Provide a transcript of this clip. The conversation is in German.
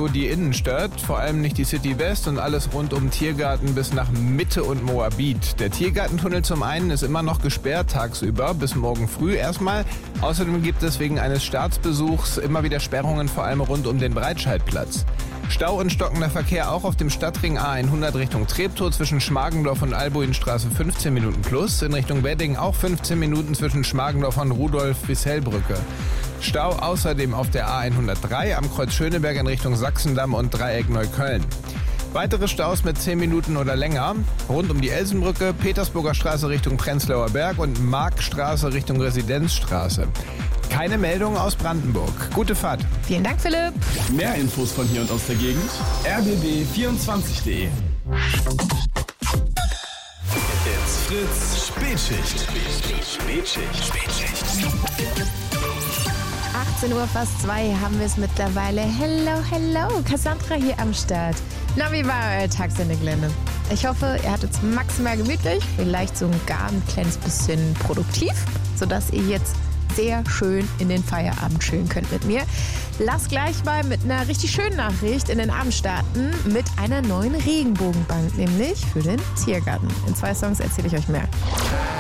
so die Innenstadt, vor allem nicht die City West und alles rund um Tiergarten bis nach Mitte und Moabit. Der Tiergartentunnel zum einen ist immer noch gesperrt tagsüber, bis morgen früh erstmal. Außerdem gibt es wegen eines Staatsbesuchs immer wieder Sperrungen, vor allem rund um den Breitscheidplatz. Stau und stockender Verkehr auch auf dem Stadtring A100 Richtung Treptow zwischen Schmargendorf und Albuinstraße 15 Minuten plus. In Richtung Wedding auch 15 Minuten zwischen Schmargendorf und Rudolf bis Hellbrücke. Stau außerdem auf der A103 am Kreuz Schöneberg in Richtung Sachsendamm und Dreieck Neukölln. Weitere Staus mit 10 Minuten oder länger rund um die Elsenbrücke, Petersburger Straße Richtung Prenzlauer Berg und Markstraße Richtung Residenzstraße. Keine Meldung aus Brandenburg. Gute Fahrt. Vielen Dank, Philipp. Mehr Infos von hier und aus der Gegend rbb24.de. It's Fritz Spätschicht. 18 Uhr fast 2 haben wir es mittlerweile. Hello, Cassandra hier am Start. Na, wie war euer Tag, Gelände? Ich hoffe, ihr hattet es maximal gemütlich, vielleicht sogar ein kleines bisschen produktiv, sodass ihr jetzt sehr schön in den Feierabend chillen könnt mit mir. Lasst gleich mal mit einer richtig schönen Nachricht in den Abend starten mit einer neuen Regenbogenbank, nämlich für den Tiergarten. In 2 Songs erzähle ich euch mehr.